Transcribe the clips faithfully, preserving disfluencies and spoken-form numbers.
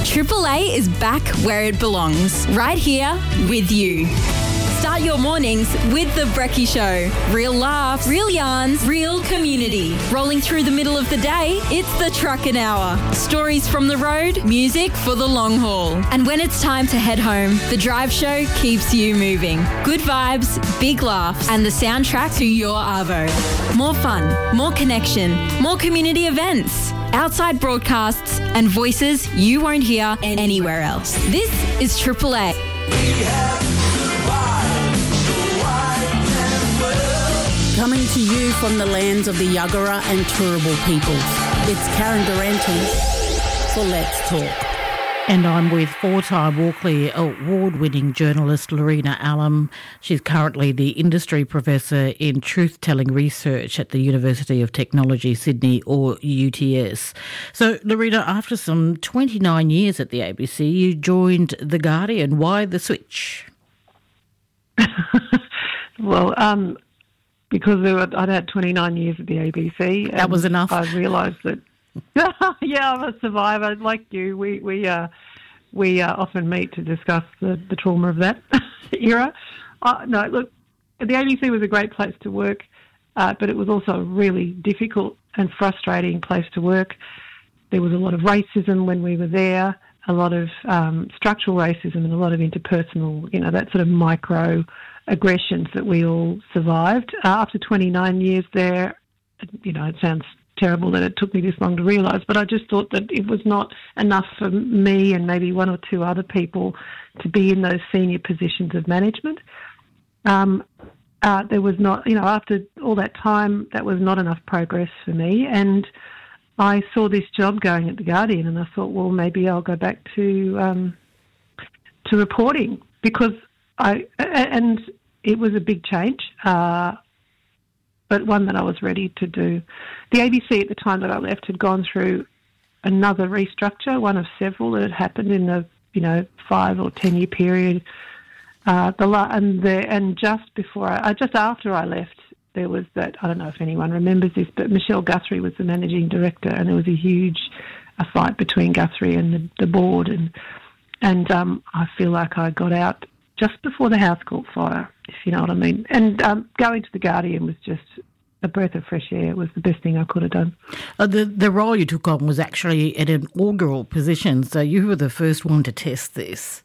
Triple A is back where it belongs, right here with you. Start your mornings with The Brekkie Show. Real laughs, real yarns, real community. Rolling through the middle of the day, it's the Truckin' Hour. Stories from the road, music for the long haul. And when it's time to head home, The Drive Show keeps you moving. Good vibes, big laughs, and the soundtrack to your arvo. More fun, more connection, more community events, outside broadcasts, and voices you won't hear anywhere else. This is Triple A. Coming to you from the lands of the Yuggera and Turrbal peoples, it's Karen Durante for Let's Talk. And I'm with four-time Walkley award-winning journalist Lorena Allam. She's currently the industry professor in truth-telling research at the University of Technology, Sydney, or U T S. So, Lorena, after some twenty-nine years at the A B C, you joined The Guardian. Why the switch? well, um... because there were, I'd had twenty-nine years at the A B C. That was enough. I realised that, yeah, I'm a survivor like you. We we uh, we uh, often meet to discuss the, the trauma of that era. Uh, no, look, the A B C was a great place to work, uh, but it was also a really difficult and frustrating place to work. There was a lot of racism when we were there, a lot of um, structural racism and a lot of interpersonal, you know, that sort of micro aggressions that we all survived. Uh, after twenty-nine years there, you know, it sounds terrible that it took me this long to realise, but I just thought that it was not enough for me and maybe one or two other people to be in those senior positions of management. Um, uh, there was not, you know, after all that time, that was not enough progress for me. And I saw this job going at The Guardian and I thought, well, maybe I'll go back to um, to reporting because I, and it was a big change, uh, but one that I was ready to do. The A B C at the time that I left had gone through another restructure, one of several that had happened in the, you know, five or ten year period. Uh, the and the and just before, I, just after I left, there was that. I don't know if anyone remembers this, but Michelle Guthrie was the managing director, and there was a huge a fight between Guthrie and the, the board, and and um, I feel like I got out just before the house caught fire, if you know what I mean. And um, going to The Guardian was just a breath of fresh air. It was the best thing I could have done. Uh, the the role you took on was actually at an inaugural position, so you were the first one to test this.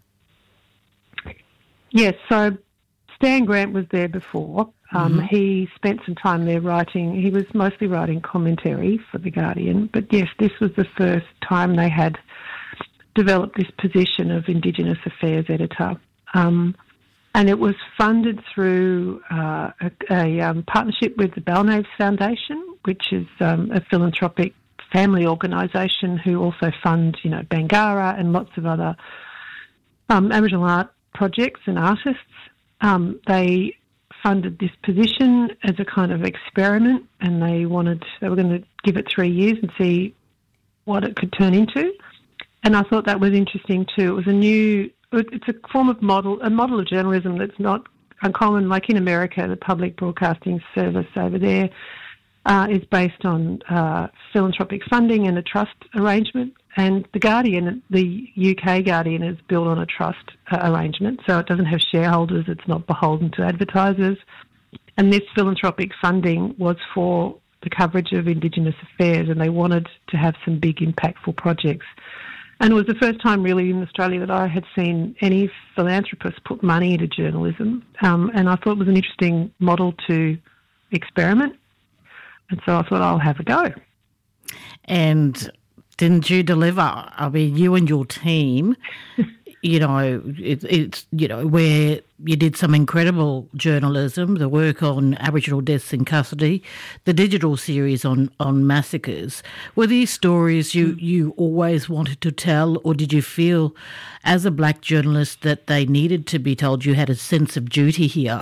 Yes, so Stan Grant was there before. Um, mm-hmm. He spent some time there writing. He was mostly writing commentary for The Guardian, but yes, this was the first time they had developed this position of Indigenous Affairs editor. Um, and it was funded through uh, a, a um, partnership with the Balnaves Foundation, which is um, a philanthropic family organisation who also fund, you know, Bangarra and lots of other um, Aboriginal art projects and artists. Um, they funded this position as a kind of experiment, and they wanted they were going to give it three years and see what it could turn into. And I thought that was interesting too. It was a new, it's a form of model, a model of journalism that's not uncommon. Like in America, the public broadcasting service over there uh, is based on uh, philanthropic funding and a trust arrangement. And The Guardian, the U K Guardian, is built on a trust uh, arrangement. So it doesn't have shareholders, it's not beholden to advertisers. And this philanthropic funding was for the coverage of Indigenous affairs, and they wanted to have some big impactful projects. And it was the first time really in Australia that I had seen any philanthropist put money into journalism. Um, and I thought it was an interesting model to experiment. And so I thought I'll have a go. And didn't you deliver? I mean, you and your team, you know, it, it's, you know, where you did some incredible journalism, the work on Aboriginal deaths in custody, the digital series on, on massacres. Were these stories you, you always wanted to tell, or did you feel as a black journalist that they needed to be told? You had a sense of duty here?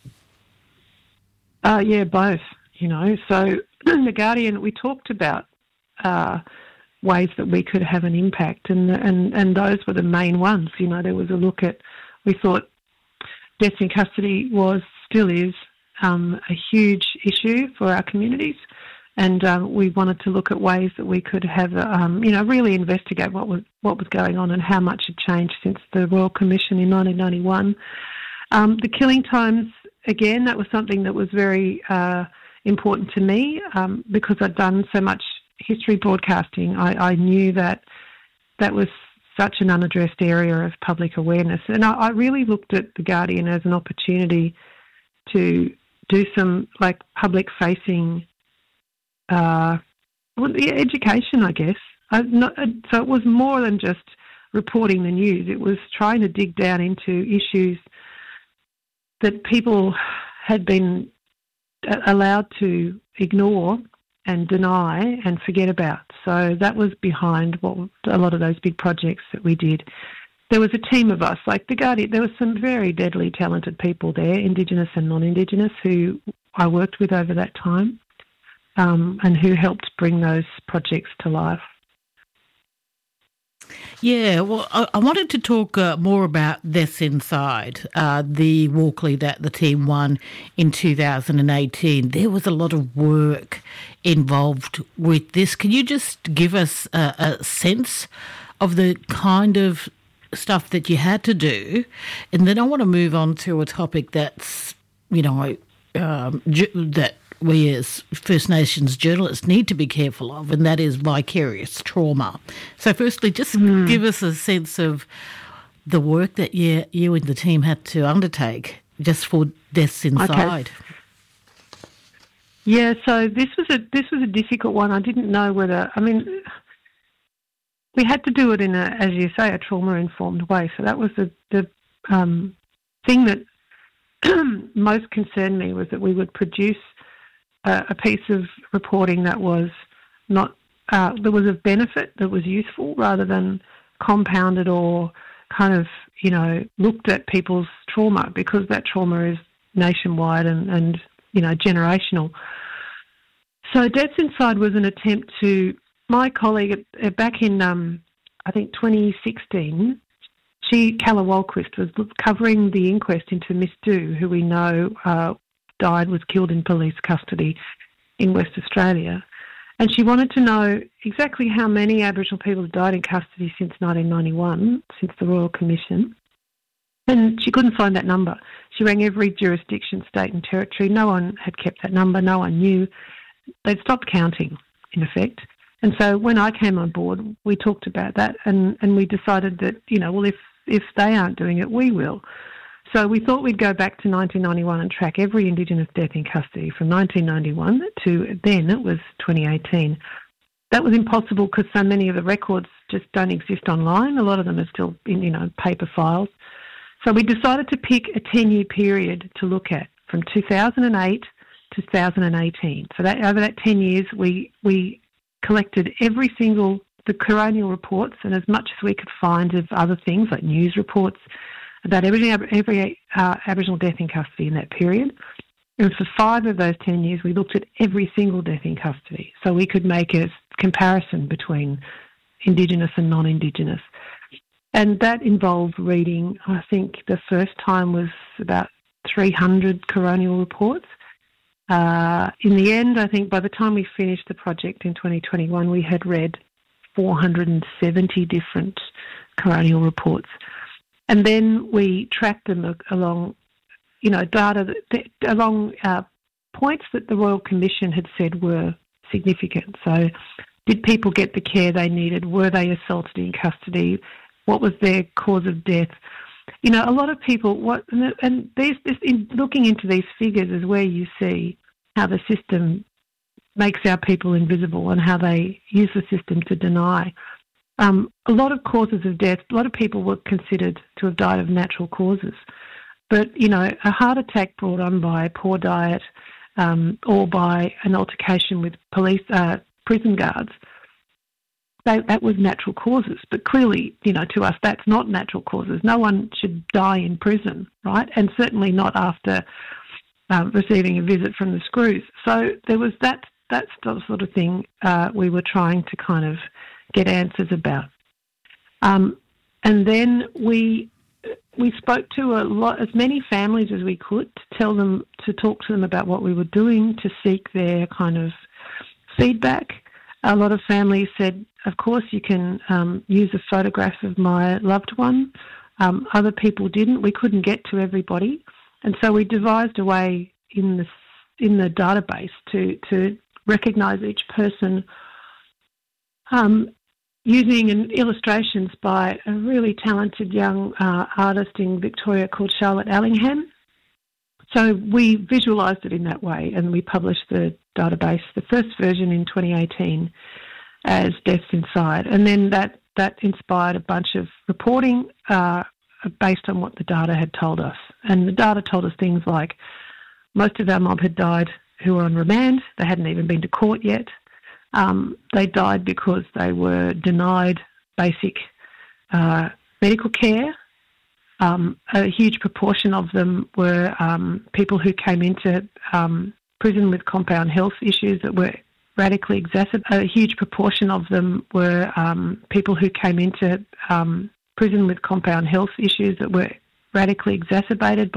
Uh, yeah, both, you know. So in The Guardian, we talked about uh, ways that we could have an impact, and, and, and those were the main ones. You know, there was a look at, we thought deaths in custody was, still is, um, a huge issue for our communities, And um, we wanted to look at ways that we could have, um, you know, really investigate what was what was going on and how much had changed since the Royal Commission in nineteen ninety-one. Um, the killing times, again, that was something that was very uh, important to me um, because I'd done so much history broadcasting. I, I knew that that was such an unaddressed area of public awareness. And I, I really looked at The Guardian as an opportunity to do some, like, public-facing Uh, well, the education, I guess. I, not, so it was more than just reporting the news. It was trying to dig down into issues that people had been allowed to ignore and deny and forget about. So that was behind what a lot of those big projects that we did. There was a team of us, like The Guardian. There were some very deadly talented people there, Indigenous and non-Indigenous, who I worked with over that time. Um, and who helped bring those projects to life. Yeah, well, I, I wanted to talk uh, more about This Inside, uh, the Walkley that the team won in two thousand eighteen. There was a lot of work involved with this. Can you just give us a, a sense of the kind of stuff that you had to do? And then I want to move on to a topic that's, you know, um, that we as First Nations journalists need to be careful of, and that is vicarious trauma. So firstly, just mm. give us a sense of the work that you, you and the team had to undertake just for Deaths Inside. Okay. Yeah, so this was a this was a difficult one. I didn't know whether, I mean, we had to do it in a, as you say, a trauma-informed way. So that was the, the um, thing that most concerned me, was that we would produce a piece of reporting that was not uh, that was of benefit, that was useful, rather than compounded or kind of, you know, looked at people's trauma, because that trauma is nationwide and, and you know, generational. So Deaths Inside was an attempt to, my colleague uh, back in um, I think twenty sixteen, she, Calla Walquist, was covering the inquest into Miss Dhu, who we know uh, died, was killed in police custody in West Australia. And she wanted to know exactly how many Aboriginal people had died in custody since nineteen ninety-one, since the Royal Commission. And she couldn't find that number. She rang every jurisdiction, state and territory. No one had kept that number. No one knew. They'd stopped counting, in effect. And so when I came on board, we talked about that, and, and we decided that, you know, well, if, if they aren't doing it, we will. So we thought we'd go back to nineteen ninety-one and track every Indigenous death in custody from nineteen ninety-one to then it was twenty eighteen. That was impossible because so many of the records just don't exist online. A lot of them are still in, you know, paper files. So we decided to pick a ten-year period to look at, from two thousand eight to two thousand eighteen. So that over that ten years, we we collected every single, the coronial reports, and as much as we could find of other things like news reports, about every, every uh, Aboriginal death in custody in that period. And for five of those ten years, we looked at every single death in custody, so we could make a comparison between Indigenous and non-Indigenous. And that involved reading, I think the first time was about three hundred coronial reports. Uh, in the end, I think by the time we finished the project in twenty twenty-one, we had read four hundred seventy different coronial reports. And then we tracked them along, you know, data that, that, along uh, points that the Royal Commission had said were significant. So, did people get the care they needed? Were they assaulted in custody? What was their cause of death? You know, a lot of people, what, and these, this, in looking into these figures is where you see how the system makes our people invisible and how they use the system to deny. Um, a lot of causes of death, a lot of people were considered to have died of natural causes. But, you know, a heart attack brought on by poor diet um, or by an altercation with police, uh, prison guards, they, that was natural causes. But clearly, you know, to us, that's not natural causes. No one should die in prison, right? And certainly not after uh, receiving a visit from the Screws. So there was that, that sort of thing uh, we were trying to kind of get answers about. Um, and then we we spoke to a lot, as many families as we could, to tell them, to talk to them about what we were doing, to seek their kind of feedback. A lot of families said, of course you can um, use a photograph of my loved one. Um, other people didn't. We couldn't get to everybody. And so we devised a way in the, in the database to, to recognise each person um, using an illustrations by a really talented young uh, artist in Victoria called Charlotte Allingham. So we visualised it in that way, and we published the database, the first version in twenty eighteen, as Deaths Inside. And then that, that inspired a bunch of reporting uh, based on what the data had told us. And the data told us things like most of our mob had died who were on remand. They hadn't even been to court yet. Um, they died because they were denied basic uh, medical care. Um, a huge proportion of them were um, people who came into um, prison with compound health issues that were radically exacerbated. A huge proportion of them were um, people who came into um, prison with compound health issues that were radically exacerbated